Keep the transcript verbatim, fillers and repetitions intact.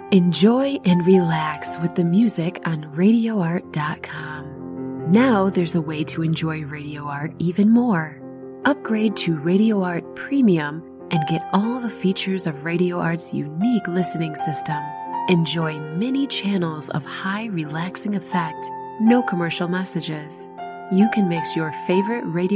Enjoy and relax with the music on radio art dot com. Now there's a way to enjoy Radio Art even more. Upgrade to Radio Art Premium and get all the features of Radio Art's unique listening system. Enjoy many channels of high relaxing effect, no commercial messages. You can mix your favorite radio